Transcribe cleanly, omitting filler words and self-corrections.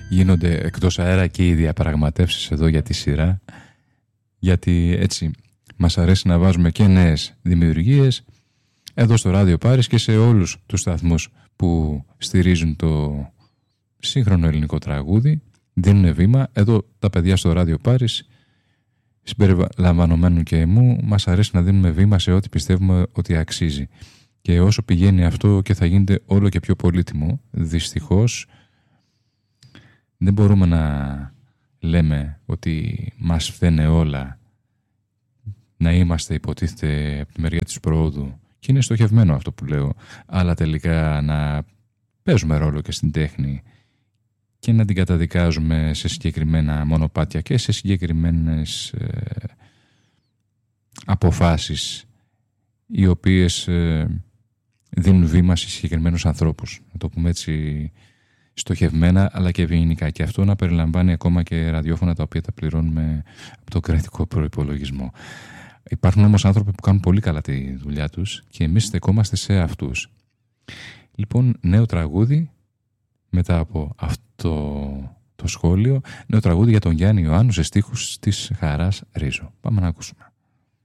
γίνονται εκτός αέρα και οι διαπραγματεύσεις εδώ για τη σειρά, γιατί έτσι μας αρέσει να βάζουμε και νέες δημιουργίες εδώ στο Ράδιο Πάρις και σε όλους τους σταθμούς που στηρίζουν το σύγχρονο ελληνικό τραγούδι, δίνουν βήμα. Εδώ τα παιδιά στο Ράδιο Πάρις, συμπεριλαμβανομένου και μου, μας αρέσει να δίνουμε βήμα σε ό,τι πιστεύουμε ότι αξίζει. Και όσο πηγαίνει αυτό και θα γίνεται όλο και πιο πολύτιμο, δυστυχώς δεν μπορούμε να λέμε ότι μας φταίνε όλα, να είμαστε υποτίθεται από τη μεριά της προόδου, και είναι στοχευμένο αυτό που λέω, αλλά τελικά να παίζουμε ρόλο και στην τέχνη και να την καταδικάζουμε σε συγκεκριμένα μονοπάτια και σε συγκεκριμένες αποφάσεις οι οποίες δίνουν βήμα σε συγκεκριμένους ανθρώπους. Να το πούμε έτσι στοχευμένα αλλά και ευγενικά. Και αυτό να περιλαμβάνει ακόμα και ραδιόφωνα τα οποία τα πληρώνουμε από το κρατικό προϋπολογισμό. Υπάρχουν όμως άνθρωποι που κάνουν πολύ καλά τη δουλειά τους και εμείς στεκόμαστε σε αυτούς. Λοιπόν, νέο τραγούδι μετά από αυτό το σχόλιο, νέο τραγούδι για τον Γιάννη Ιωάννου σε στίχους της Χαράς Ρίζο. Πάμε να ακούσουμε.